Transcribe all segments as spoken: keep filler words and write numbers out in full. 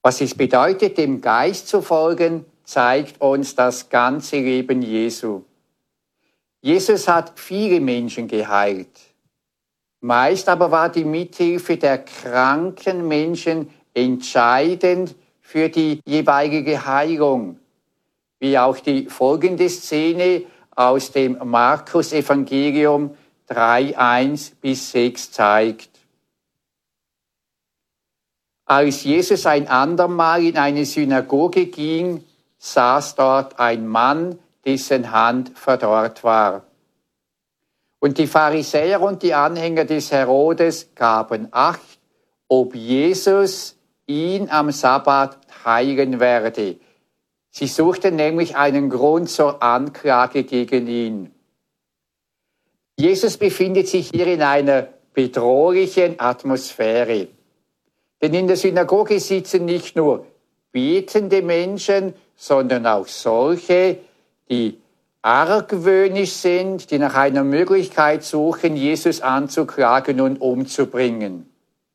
Was es bedeutet, dem Geist zu folgen, zeigt uns das ganze Leben Jesu. Jesus hat viele Menschen geheilt. Meist aber war die Mithilfe der kranken Menschen entscheidend für die jeweilige Heilung, wie auch die folgende Szene aus dem Markus-Evangelium drei, eins bis sechs zeigt. Als Jesus ein andermal in eine Synagoge ging, saß dort ein Mann, dessen Hand verdorrt war. Und die Pharisäer und die Anhänger des Herodes gaben Acht, ob Jesus ihn am Sabbat heilen werde. Sie suchten nämlich einen Grund zur Anklage gegen ihn. Jesus befindet sich hier in einer bedrohlichen Atmosphäre. Denn in der Synagoge sitzen nicht nur betende Menschen, sondern auch solche, die argwöhnisch sind, die nach einer Möglichkeit suchen, Jesus anzuklagen und umzubringen.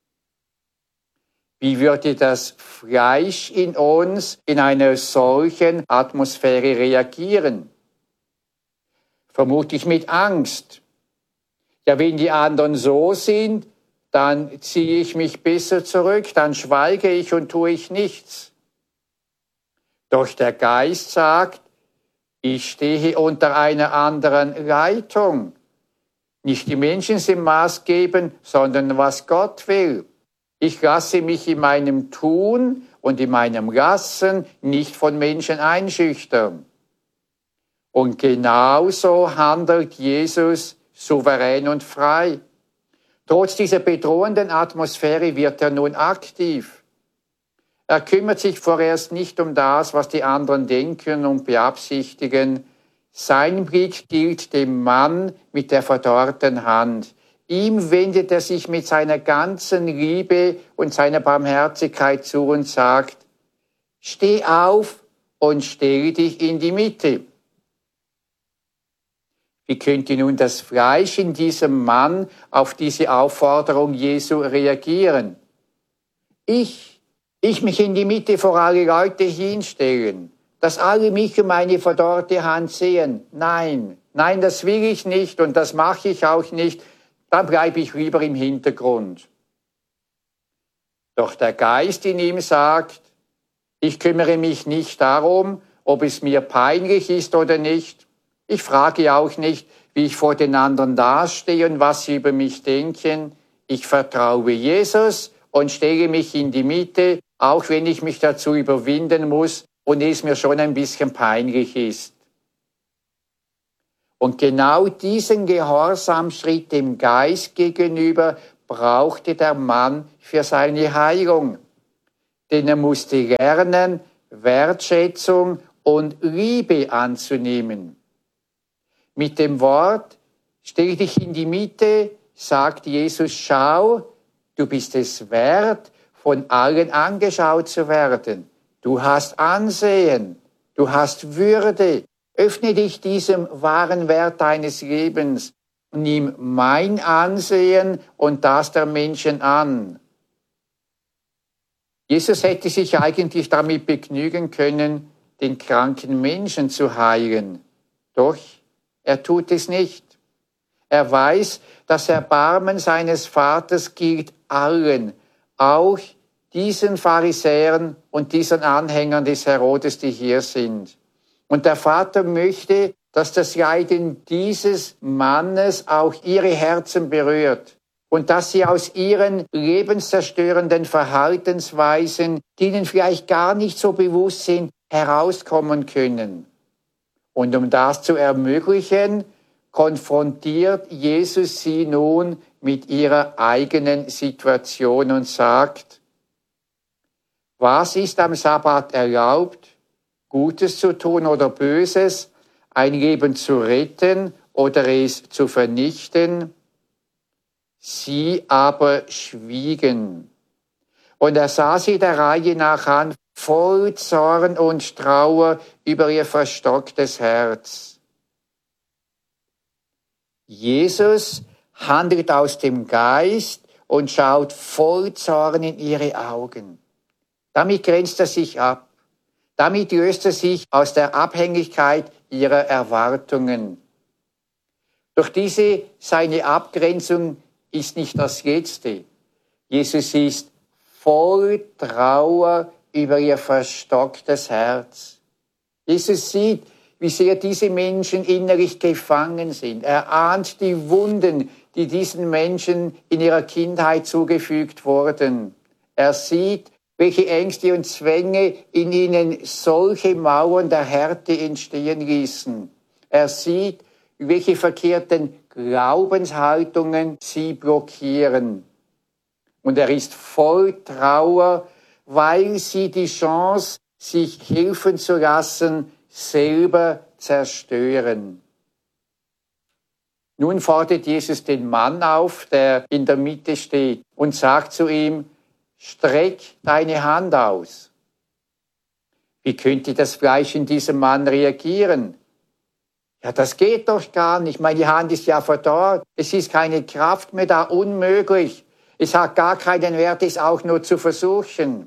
Wie würde das Fleisch in uns in einer solchen Atmosphäre reagieren? Vermutlich mit Angst. Ja, wenn die anderen so sind, dann ziehe ich mich besser zurück, dann schweige ich und tue ich nichts. Doch der Geist sagt, ich stehe unter einer anderen Leitung. Nicht die Menschen sind maßgebend, sondern was Gott will. Ich lasse mich in meinem Tun und in meinem Lassen nicht von Menschen einschüchtern. Und genauso handelt Jesus souverän und frei. Trotz dieser bedrohenden Atmosphäre wird er nun aktiv. Er kümmert sich vorerst nicht um das, was die anderen denken und beabsichtigen. Sein Blick gilt dem Mann mit der verdorrten Hand. Ihm wendet er sich mit seiner ganzen Liebe und seiner Barmherzigkeit zu und sagt, steh auf und stell dich in die Mitte. Wie könnte nun das Fleisch in diesem Mann auf diese Aufforderung Jesu reagieren? Ich, ich mich in die Mitte vor alle Leute hinstellen, dass alle mich und meine verdorrte Hand sehen. Nein, nein, das will ich nicht und das mache ich auch nicht. Dann bleibe ich lieber im Hintergrund. Doch der Geist in ihm sagt, ich kümmere mich nicht darum, ob es mir peinlich ist oder nicht. Ich frage auch nicht, wie ich vor den anderen dastehe und was sie über mich denken. Ich vertraue Jesus und stelle mich in die Mitte, auch wenn ich mich dazu überwinden muss und es mir schon ein bisschen peinlich ist. Und genau diesen Gehorsamschritt dem Geist gegenüber brauchte der Mann für seine Heilung. Denn er musste lernen, Wertschätzung und Liebe anzunehmen. Mit dem Wort, stell dich in die Mitte, sagt Jesus, schau, du bist es wert, von allen angeschaut zu werden. Du hast Ansehen, du hast Würde. Öffne dich diesem wahren Wert deines Lebens. Nimm mein Ansehen und das der Menschen an. Jesus hätte sich eigentlich damit begnügen können, den kranken Menschen zu heilen. Doch er tut es nicht. Er weiß, das Erbarmen seines Vaters gilt allen, auch diesen Pharisäern und diesen Anhängern des Herodes, die hier sind. Und der Vater möchte, dass das Leiden dieses Mannes auch ihre Herzen berührt und dass sie aus ihren lebenszerstörenden Verhaltensweisen, die ihnen vielleicht gar nicht so bewusst sind, herauskommen können. Und um das zu ermöglichen, konfrontiert Jesus sie nun mit ihrer eigenen Situation und sagt, was ist am Sabbat erlaubt? Gutes zu tun oder Böses, ein Leben zu retten oder es zu vernichten? Sie aber schwiegen. Und er sah sie der Reihe nach an, voll Zorn und Trauer über ihr verstocktes Herz. Jesus handelt aus dem Geist und schaut voll Zorn in ihre Augen. Damit grenzt er sich ab. Damit löst er sich aus der Abhängigkeit ihrer Erwartungen. Doch diese, seine Abgrenzung ist nicht das Letzte. Jesus ist voll Trauer über ihr verstocktes Herz. Jesus sieht, wie sehr diese Menschen innerlich gefangen sind. Er ahnt die Wunden, die diesen Menschen in ihrer Kindheit zugefügt wurden. Er sieht, welche Ängste und Zwänge in ihnen solche Mauern der Härte entstehen ließen. Er sieht, welche verkehrten Glaubenshaltungen sie blockieren. Und er ist voll Trauer, weil sie die Chance, sich helfen zu lassen, selber zerstören. Nun fordert Jesus den Mann auf, der in der Mitte steht, und sagt zu ihm: Streck deine Hand aus. Wie könnte das Fleisch in diesem Mann reagieren? Ja, das geht doch gar nicht. Meine Hand ist ja verdorrt. Es ist keine Kraft mehr da, unmöglich. Es hat gar keinen Wert, es auch nur zu versuchen.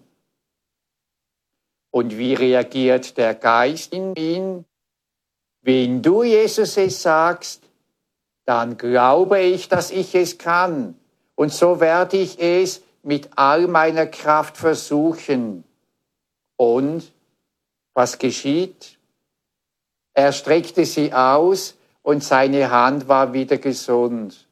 Und wie reagiert der Geist in ihn? Wenn du, Jesus, es sagst, dann glaube ich, dass ich es kann. Und so werde ich es mit all meiner Kraft versuchen. Und was geschieht? Er streckte sie aus und seine Hand war wieder gesund.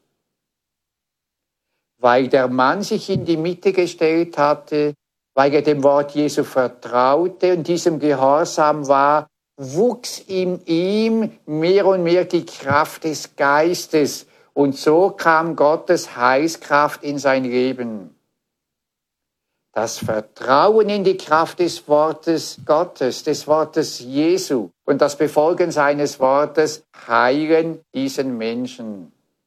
Weil der Mann sich in die Mitte gestellt hatte, weil er dem Wort Jesu vertraute und diesem gehorsam war, wuchs in ihm mehr und mehr die Kraft des Geistes und so kam Gottes Heilskraft in sein Leben. Das Vertrauen in die Kraft des Wortes Gottes, des Wortes Jesu und das Befolgen seines Wortes heilen diesen Menschen.